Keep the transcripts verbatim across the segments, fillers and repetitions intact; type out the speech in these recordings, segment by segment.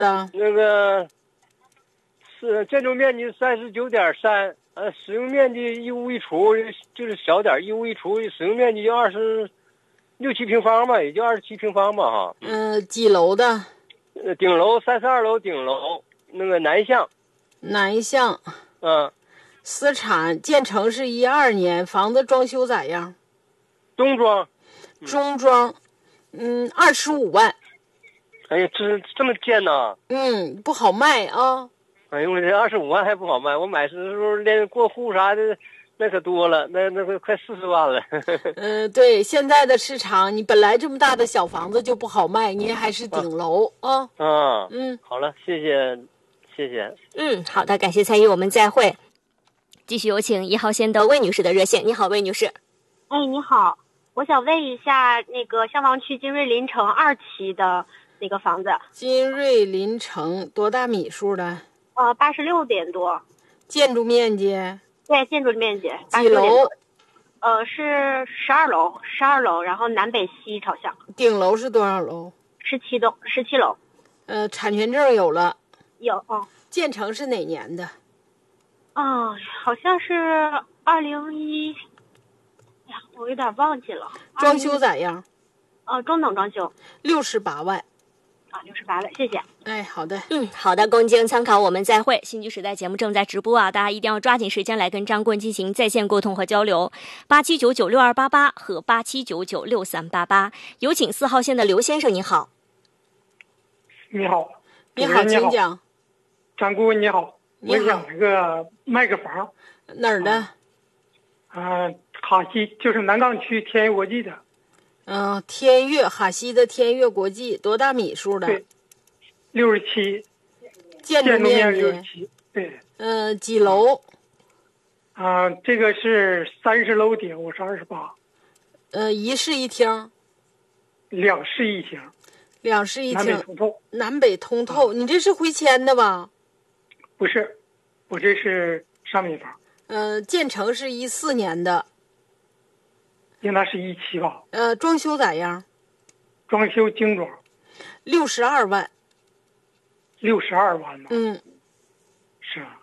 的？ 那个是建筑面积三十九点三，呃，使用面积一屋一厨，就是小点，一屋一厨，使用面积就二十六七平方吧，也就二十七平方吧，哈。 嗯、呃，几楼的？ 呃，顶楼三十二楼顶楼，那个南向。 南向。 嗯。 私产，建成是一二年，房子装修咋样？ 中装。 中装。嗯，二十五万。 哎呀，这这么贱呐！ 嗯，不好卖啊。 哎呦，我这二十五万还不好卖，我买时候连过户啥的，那可多了，那那快快四十万了。 嗯、呃，对，现在的市场，你本来这么大的小房子就不好卖，您还是顶楼啊。 啊， 嗯， 好了，谢谢，谢谢。 嗯，好的，感谢参与，我们再会。继续有请一号线的魏女士的热线。你好，魏女士。 哎，你好，我想问一下，那个消防区金瑞林城二期的那个房子。 金瑞林城多大米数的？ 呃，八十六点多。 建筑面积？ 对，建筑面积。 几楼？ 呃，是十二楼，十二楼，然后南北西朝向。 顶楼是多少楼？ 十七栋，十七楼。 呃，产权证有了。 有，嗯。 建成是哪年的？ 啊、哦，好像是二零一，哎呀，我有点忘记了。 装修咋样？ 呃，中等装修。 六十八万。 啊，六十八万，谢谢。 哎，好的， 嗯，好的，供经参考，我们再会。新居时代节目正在直播啊，大家一定要抓紧时间来跟张棍进行在线沟通和交流。八七九九六二八八和八七九九六三八八，有请四号线的刘先生，你好。 你好， 你好，请讲。 张顾问你好，我想那个卖个房。 哪儿的？ 啊、呃，哈西，就是南岗区天悦国际的。 嗯、呃，天悦哈西的天悦国际，多大米数的？ 对，六十七。 建筑面积六十七。对。 嗯、呃，几楼？ 啊、呃，这个是三十楼顶，我是二十八。 呃，一室一厅。 两室一厅。 两室一厅。 南北通透。 南北通透，啊、你这是回迁的吧？ 不是，我这是商品房。 呃，建成是一四年的。 应该是一七吧。 呃，装修咋样？ 装修精装。 六十二万。 六十二万吗？ 嗯， 是啊。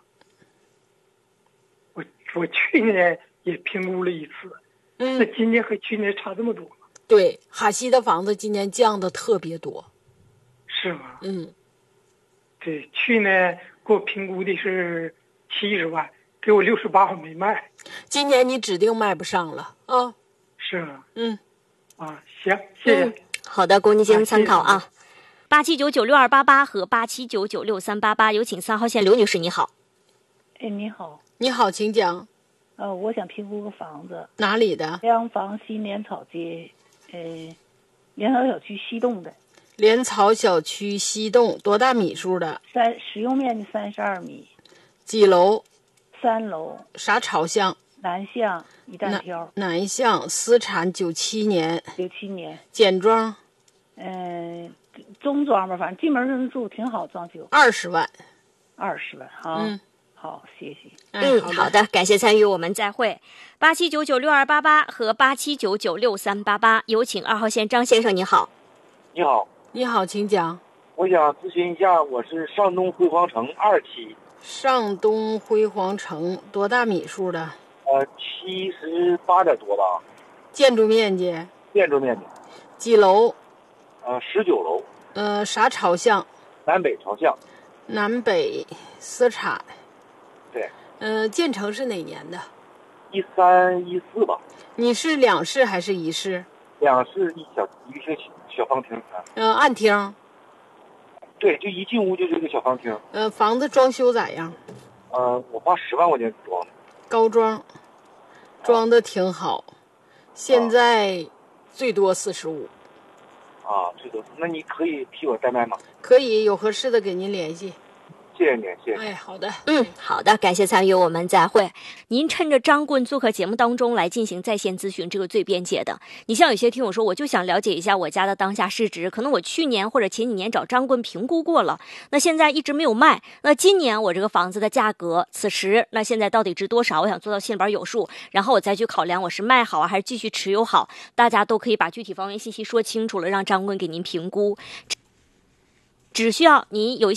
我我去年也评估了一次， 嗯， 那今年和去年差这么多吗？ 对，哈西的房子今年降的特别多。 是吗？ 嗯， 对，去年给我评估的是七十万，给我六十八，我没卖。 今年你指定卖不上了啊。 是吗？ 嗯， 啊，行，谢谢。 嗯、好的，供经参考啊。八七九九六二八八和八七九九六三八八，有请三号线刘女士，你好。 哎，你好。 你好，请讲。 呃，我想评估个房子。 哪里的？ 两房西莲草街，呃，莲草小区西栋的。 莲草小区西栋，多大米数的？ 三，使用面积三十二米。 几楼？ 三楼。 啥朝向？ 南向，一单挑。 南向，私产九七年。 九七年。 简装？ 嗯、呃。中装吧，反正进门就能住，挺好装修。 二十万， 二十万啊！ 嗯， 好，谢谢。 嗯，好的，感谢参与，我们再会。八七九九六二八八和八七九九六三八八，有请二号线张先生，你好。 你好， 你好，请讲。 我想咨询一下，我是上东辉煌城二期。 上东辉煌城多大米数的？ 呃，七十八点多吧。 建筑面积？ 建筑面积。 几楼？ 呃，十九楼。 呃，啥朝向？ 南北朝向。 南北私产。 对。 呃，建成是哪年的？ 一三一四吧。 你是两室还是一室？ 两室一小一个小小方厅。 呃，暗厅。 对，就一进屋就是一个小方厅。 呃，房子装修咋样？ 呃，我花十万块钱装的。 高装。装的挺好。啊、现在最多四十五。 啊，最多，那你可以替我代卖吗？ 可以，有合适的给您联系。 谢谢您，谢谢。 哎，好的， 嗯，好的，感谢参与，我们再会。您趁着张棍做客节目当中来进行在线咨询，这个最便捷的。你像有些听友说，我就想了解一下我家的当下市值，可能我去年或者前几年找张棍评估过了，那现在一直没有卖，那今年我这个房子的价格，此时那现在到底值多少？我想做到心里边有数，然后我再去考量我是卖好啊，还是继续持有好。大家都可以把具体房源信息说清楚了，让张棍给您评估。 只需要你有一些